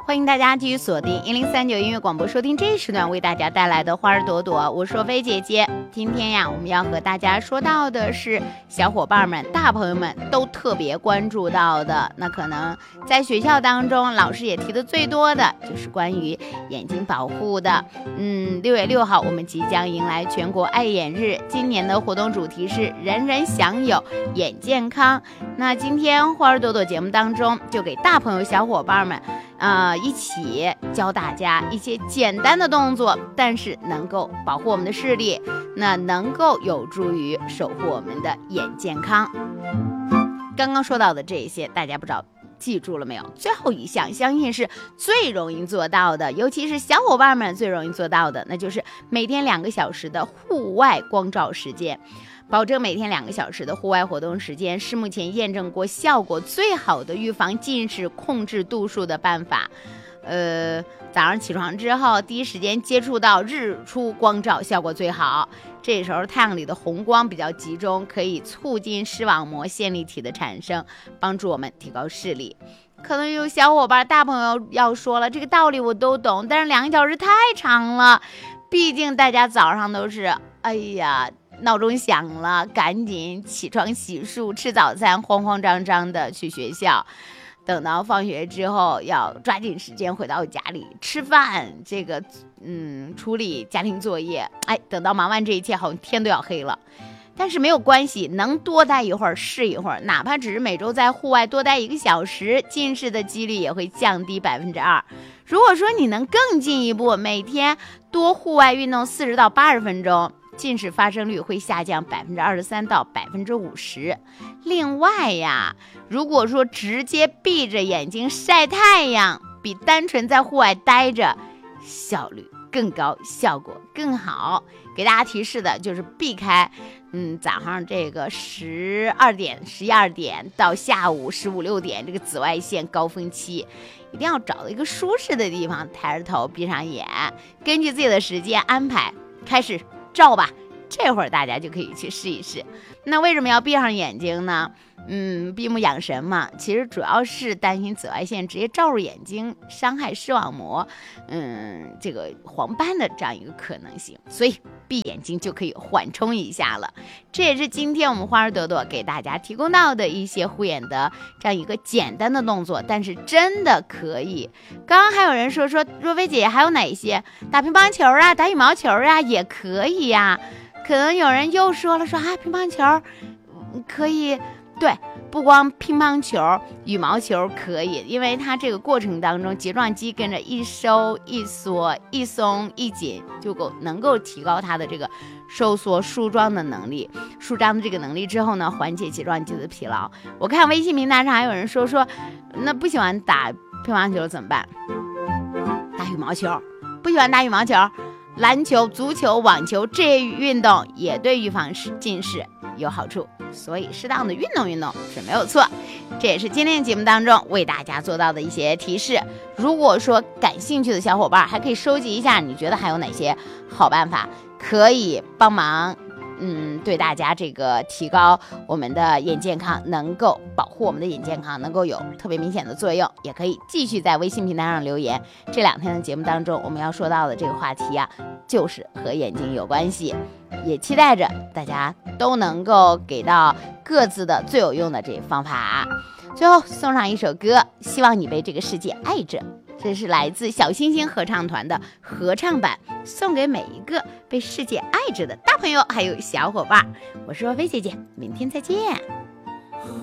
欢迎大家继续锁定1039音乐广播，收听这一时段为大家带来的花儿朵朵，我是若飞姐姐。今天呀，我们要和大家说到的是小伙伴们、大朋友们都特别关注到的，那可能在学校当中老师也提的最多的就是关于眼睛保护的。6月6号我们即将迎来全国爱眼日，今年的活动主题是人人享有眼健康。那今天花儿朵朵节目当中就给大朋友小伙伴们一起教大家一些简单的动作，但是能够保护我们的视力，那能够有助于守护我们的眼健康。刚刚说到的这些大家不知道记住了没有？最后一项相信是最容易做到的，尤其是小伙伴们最容易做到的，那就是每天2个小时的户外光照时间。保证每天2个小时的户外活动时间是目前验证过效果最好的预防近视、控制度数的办法。早上起床之后第一时间接触到日出光照效果最好，这时候太阳里的红光比较集中，可以促进视网膜线粒体的产生，帮助我们提高视力。可能有小伙伴大朋友要说了，这个道理我都懂，但是2个小时太长了，毕竟大家早上都是闹钟响了，赶紧起床洗漱吃早餐，慌慌张张的去学校，等到放学之后要抓紧时间回到家里吃饭，处理家庭作业，等到忙完这一切好像天都要黑了。但是没有关系，能多待一会儿是一会儿，哪怕只是每周在户外多待1个小时，近视的几率也会降低2%。如果说你能更进一步，每天多户外运动40到80分钟，近视发生率会下降23%到50%。另外呀，如果说直接闭着眼睛晒太阳，比单纯在户外待着效率更高，效果更好。给大家提示的就是避开早上这个12点、11点到下午15、16点这个紫外线高峰期，一定要找到一个舒适的地方，抬着头闭上眼，根据自己的时间安排开始照吧，这会儿大家就可以去试一试。那为什么要闭上眼睛呢？闭目养神嘛，其实主要是担心紫外线直接照入眼睛，伤害视网膜，这个黄斑的这样一个可能性，所以闭眼睛就可以缓冲一下了。这也是今天我们花儿朵朵给大家提供到的一些护眼的这样一个简单的动作，但是真的可以。刚刚还有人说若飞姐还有哪些？打乒乓球啊，打羽毛球啊，也可以呀。可能有人又说乒乓球可以，对，不光乒乓球，羽毛球可以，因为它这个过程当中睫状肌跟着一收一缩一松一紧，就能够提高它的这个收缩舒张的能力，舒张的这个能力之后呢，缓解睫状肌的疲劳。我看微信平台上还有人说那不喜欢打乒乓球怎么办？打羽毛球。不喜欢打羽毛球，篮球、足球、网球这些运动也对预防近视有好处，所以适当的运动是没有错。这也是今天的节目当中为大家做到的一些提示。如果说感兴趣的小伙伴还可以收集一下，你觉得还有哪些好办法可以帮忙对大家这个提高我们的眼健康，能够保护我们的眼健康，能够有特别明显的作用，也可以继续在微信平台上留言。这2天的节目当中我们要说到的这个话题就是和眼睛有关系，也期待着大家都能够给到各自的最有用的这方法。最后送上一首歌，希望你被这个世界爱着，这是来自小星星合唱团的合唱版，送给每一个被世界爱着的大朋友还有小伙伴。我是若飞姐姐，明天再见。